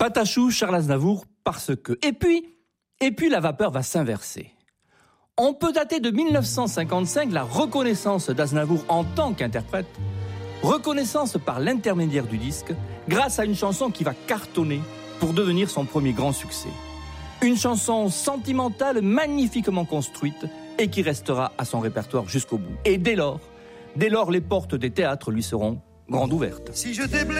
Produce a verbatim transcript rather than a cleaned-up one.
Patachou, Charles Aznavour, parce que. Et puis, et puis la vapeur va s'inverser. On peut dater de mille neuf cent cinquante-cinq la reconnaissance d'Aznavour en tant qu'interprète, reconnaissance par l'intermédiaire du disque, grâce à une chanson qui va cartonner pour devenir son premier grand succès. Une chanson sentimentale, magnifiquement construite et qui restera à son répertoire jusqu'au bout. Et dès lors, dès lors, les portes des théâtres lui seront grandes ouvertes. Si je t'ai